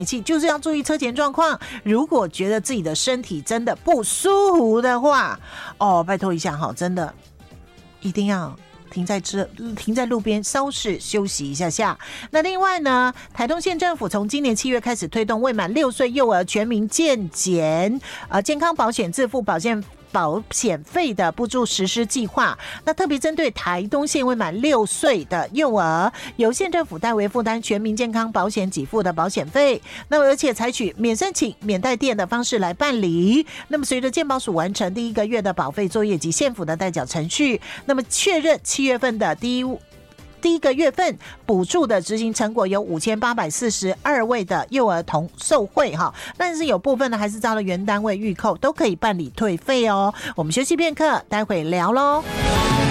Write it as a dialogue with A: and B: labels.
A: 就是要注意车前状况。如果觉得自己的身体真的不舒服的话，拜托一下哈，真的一定要停在路边稍事休息一下下。那另外呢，台东县政府从今年7月开始推动未满6岁幼儿全民健检健康保险自付保险费的补助实施计划。那特别针对台东县未满6岁的幼儿，由县政府代为负担全民健康保险给付的保险费。那么而且采取免申请、免代垫的方式来办理。那么随着健保署完成第1个月的保费作业及县府的代缴程序，那么确认7月份的第一个月份补助的执行成果有5842位的幼儿童受惠哈，但是有部分呢还是遭了原单位预扣，都可以办理退费哦。我们休息片刻，待会聊咯。